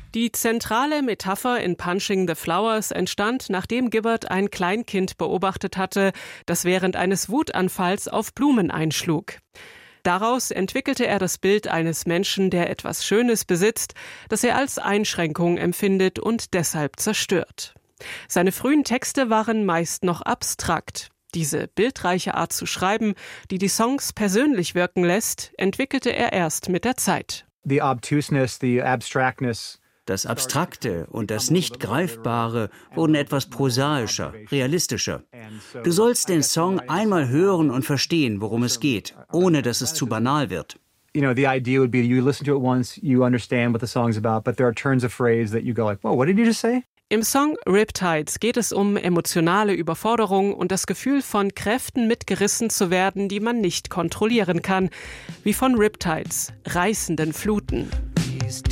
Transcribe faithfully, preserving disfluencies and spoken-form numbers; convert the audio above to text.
Die zentrale Metapher in Punching the Flowers entstand, nachdem Gibbard ein Kleinkind beobachtet hatte, das während eines Wutanfalls auf Blumen einschlug. Daraus entwickelte er das Bild eines Menschen, der etwas Schönes besitzt, das er als Einschränkung empfindet und deshalb zerstört. Seine frühen Texte waren meist noch abstrakt. Diese bildreiche Art zu schreiben, die die Songs persönlich wirken lässt, entwickelte er erst mit der Zeit. The obtuseness, the abstractness. Das Abstrakte und das Nicht-Greifbare wurden etwas prosaischer, realistischer. Du sollst den Song einmal hören und verstehen, worum es geht, ohne dass es zu banal wird. You know, the idea would be you listen to it once, you understand what the song's about, but there are turns of phrase that you go like, whoa, what did you just say? Im Song Riptides geht es um emotionale Überforderung und das Gefühl, von Kräften mitgerissen zu werden, die man nicht kontrollieren kann, wie von Riptides, reißenden Fluten.